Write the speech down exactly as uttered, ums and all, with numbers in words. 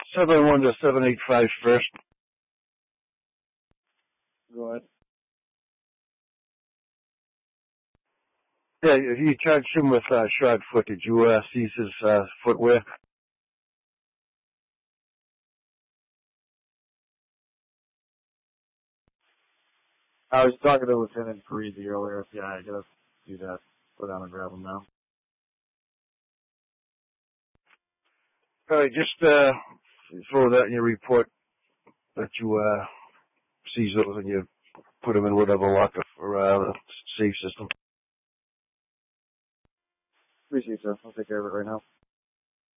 seven one to seven eight five first. Go ahead. Yeah, you charged him with uh, shot foot. Did you uh, seize his uh, footwear? I was talking to Lieutenant Parisi earlier. Yeah, I gotta do that. Go down and grab him now. All right, just uh, throw that in your report that you uh, seize those and you put them in whatever locker for uh, the safe system. Appreciate it, sir. I'll take care of it right now.